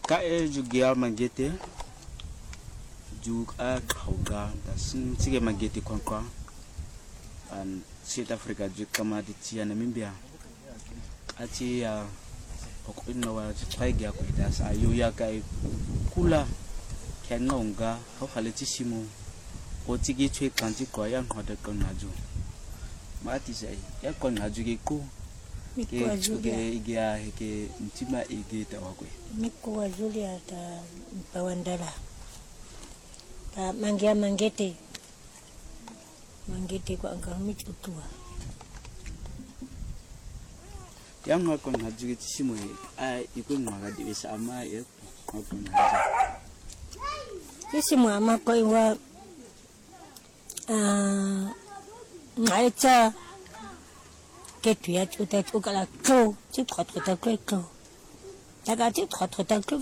cái jugial mangete jug a khauga da sun sige mangete kwankwa an South Africa jug kama di tia Namibia ati ya okwino wa tsaige ko da sa yuya kai kula kenonga ho khaleti simo ko tigi chwe kanti ko ya ngode ko naju mati sai ya ko naju ke ko ke igia ke ntima ige tawakwe Miko wa Julia ta Pawandala ta mangia mangete kwa angka michutua yang ngakon naju ke simo ai iku ngaga di sama ya ngakon naju Kisimu ama ko wa ngaicha ke tuya chuta chukala ko chi thotho ta ko daga chi thotho ta ko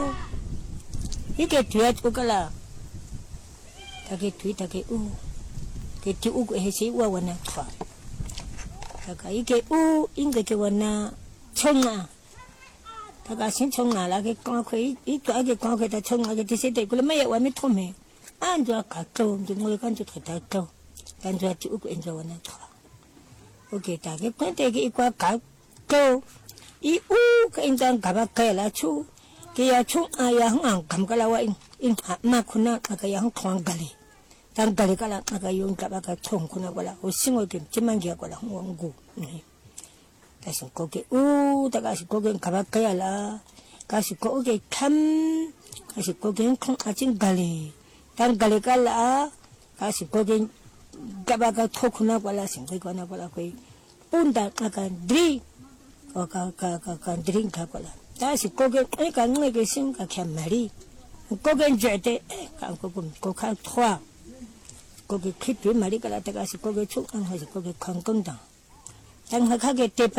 ike tuya chukala take tui take u ke ti u he si wa wana thwa daga ike u inge ke wana chonga daga sin chonga la ke ko khoi I to age ko ke ta chonga ke ti se te ko le mai wa mi thome an jo ka ko ndi ngoi kan ju thota ko kan jo ti u ko en jo wana thwa okay ta ke ko te ke ikwa ka ko I u ka in dan ka ba ka la chu ke ya chu a ya hang kam ka la wa in ma khuna ka ya hang thwang gali dan gali ka la ka yung ka ba ka chong khuna ko la o singo ke chiman gi ko la ngu 다시 거기 우다 가시 거기 가봐야라 가시 거기 참 가시 거기 콩 아진 갈리 단 갈리 갈라 가시 거기 가봐가 토쿠나 발라 생기거나 발라 거기 본다 아까 드리 어가 드링크 발라 다시 거기 그러니까 내게 생각 말이 거기 절대 강고금 고카 토아 거기 키트 말이 갈라 가시 거기 축안 하시 거기 건강당 당하게 때